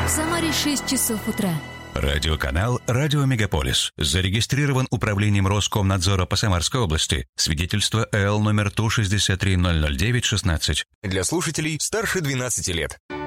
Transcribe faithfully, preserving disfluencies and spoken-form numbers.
В Самаре шесть часов утра. Радиоканал «Радио Мегаполис». Зарегистрирован управлением Роскомнадзора по Самарской области. Свидетельство Л номер Ту шестьдесят три ноль ноль девять шестнадцать. Для слушателей старше двенадцати лет.